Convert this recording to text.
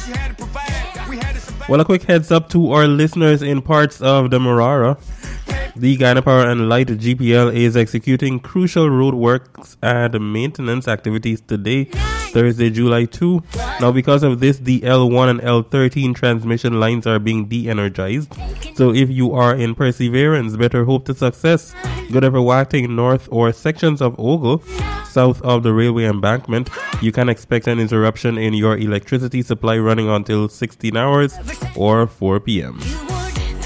Well, a quick heads up to our listeners in parts of the Marara. The Guyana Power and Light GPL is executing crucial road works and maintenance activities today, Thursday, July 2. Now, because of this, the L1 and L13 transmission lines are being de-energized. So if you are in Perseverance, better hope to success. Good for Wating North or sections of Ogle, south of the railway embankment, you can expect an interruption in your electricity supply running until 16 hours or 4 p.m.